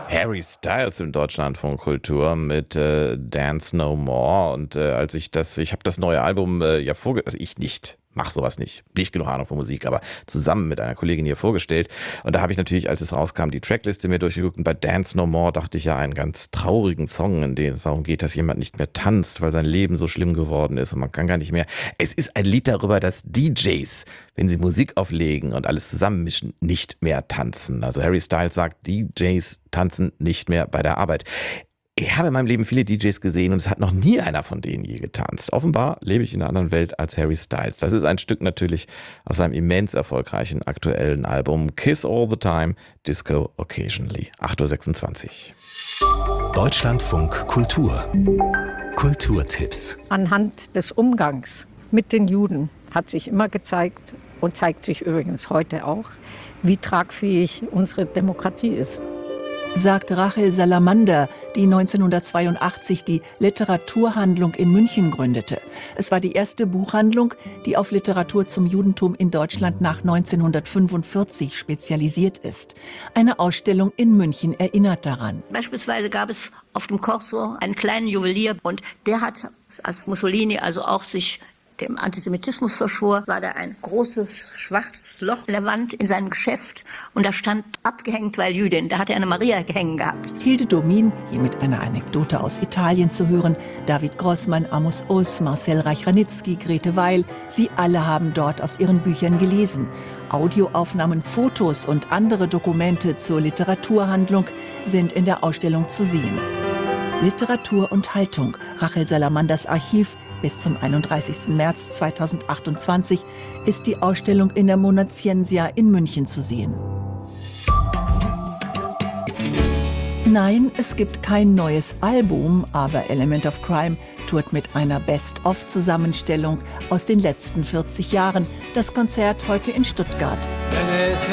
Harry Styles im Deutschlandfunk Kultur mit Dance No More. Und ich habe das neue Album also ich nicht. Mach sowas nicht genug Ahnung von Musik, aber zusammen mit einer Kollegin hier vorgestellt. Und da habe ich natürlich, als es rauskam, die Trackliste mir durchgeguckt. Und bei Dance No More dachte ich ja einen ganz traurigen Song, in dem es darum geht, dass jemand nicht mehr tanzt, weil sein Leben so schlimm geworden ist und man kann gar nicht mehr. Es ist ein Lied darüber, dass DJs, wenn sie Musik auflegen und alles zusammenmischen, nicht mehr tanzen. Also Harry Styles sagt, DJs tanzen nicht mehr bei der Arbeit. Ich habe in meinem Leben viele DJs gesehen und es hat noch nie einer von denen je getanzt. Offenbar lebe ich in einer anderen Welt als Harry Styles. Das ist ein Stück natürlich aus seinem immens erfolgreichen aktuellen Album Kiss All the Time, Disco Occasionally. 8.26 Uhr. Deutschlandfunk Kultur. Kulturtipps. Anhand des Umgangs mit den Juden hat sich immer gezeigt und zeigt sich übrigens heute auch, wie tragfähig unsere Demokratie ist. Sagt Rachel Salamander, die 1982 die Literaturhandlung in München gründete. Es war die erste Buchhandlung, die auf Literatur zum Judentum in Deutschland nach 1945 spezialisiert ist. Eine Ausstellung in München erinnert daran. Beispielsweise gab es auf dem Corso einen kleinen Juwelier und der hat, als Mussolini also auch sich dem Antisemitismus verschwor, war da ein großes schwarzes Loch in der Wand in seinem Geschäft und da stand abgehängt, weil Jüdin, da hat er eine Maria gehängt gehabt. Hilde Domin, hier mit einer Anekdote aus Italien zu hören, David Grossmann, Amos Oz, Marcel Reich-Ranitzky, Grete Weil, sie alle haben dort aus ihren Büchern gelesen. Audioaufnahmen, Fotos und andere Dokumente zur Literaturhandlung sind in der Ausstellung zu sehen. Literatur und Haltung, Rachel Salamanders Archiv. Bis zum 31. März 2028 ist die Ausstellung in der Monaziensia in München zu sehen. Nein, es gibt kein neues Album, aber Element of Crime tourt mit einer Best-of-Zusammenstellung aus den letzten 40 Jahren. Das Konzert heute in Stuttgart. Wenn es